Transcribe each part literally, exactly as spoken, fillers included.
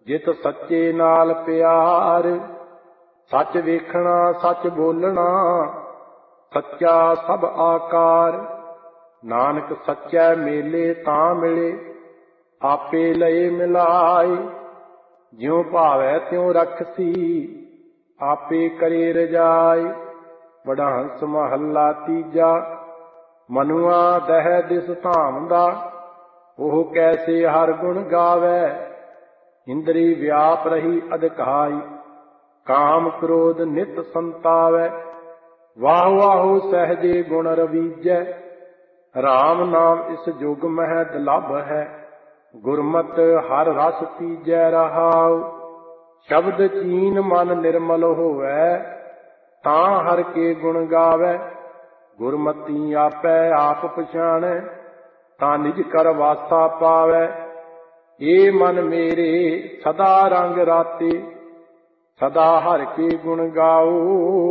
जित सच्चे नाल प्यार। सच वेखना सच बोलना सच्चा सब आकार। नानक सच्चै मेले तां मिले आपे लए मिलाए। ज्यों भावै त्यों रखसी आपे करे रजाए। वडहंस महला तीजा। मनुआ दह दिस धामदा ओह कैसे हर गुण गावै। इंद्री व्याप रही अधकाई काम क्रोध नित संतावै। वाह वाहु सहजे गुण रवीजै राम नाम इस जुग मह दुलभ है। गुरमत हर रस पीजै रहाउ। शब्द चीन मन निर्मल होवै तां हर के गुण गावै। गुरमती आपै आप पछाणै तां निज कर वासा पावै। ए मन मेरे सदा रंग राते सदा हर के गुण गाओ।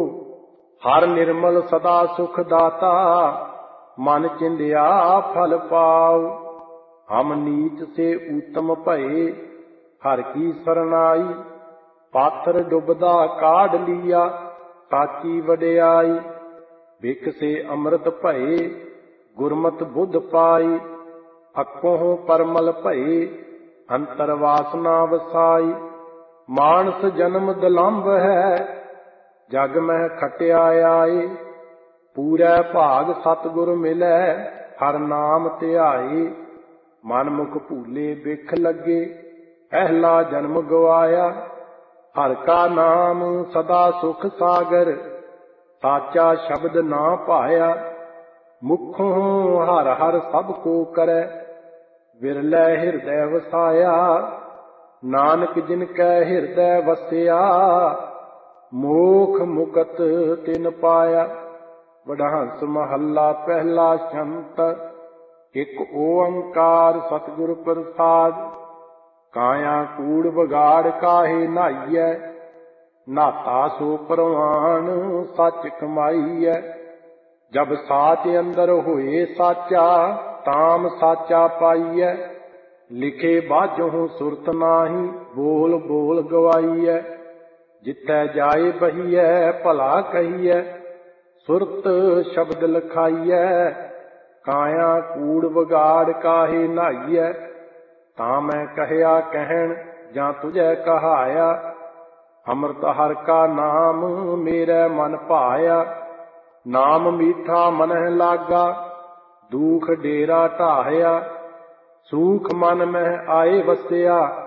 हर निर्मल सदा सुख दाता मन चिंध्या फल पाओ। हम नीच से उत्तम भये हर की सरनाई। पाथर डुबदा काढ़ लिया साची वडियाई। बिक से अमृत भये गुरमत बुध पाई। अक्कों परमल भये अंतर वासना वसाई। मानस जन्म दुलंभ है जग में खटिया आए। पूरै भाग सतगुर मिलै हर नाम ध्याए। मन मुख भूले बिख लगे पहला जन्म गवाया। हर का नाम सदा सुख सागर साचा शब्द ना पाया। मुखों हर हर सब को करे विरलै हृदय वसाया। नानक जिनकै हृदय वसिया मोख मुकत तिन पाया। वडहंस महला पहला शंत। एक ओंकार सतगुर प्रसाद। काया कूड़ बगाड़ काहे नाईਐ नाता सो परवान सच कमाईਐ। जब साच अंदर होए साचा ताम साचा पाईਐ। लिखे बाझों सुरत नाही बोल बोल गवाईਐ। जिथै जाए बहीਐ भला कहीਐ सुरत शब्द लखाईਐ। काया कूड़ बगाड़ काहे नाईਐ तां मैं कहया कहन जां तुझै कहाया। अमृत हर का नाम मेरे मन भाया। नाम मीठा मनह लागा दुख डेरा ढाया। सूख मन में आए वसिया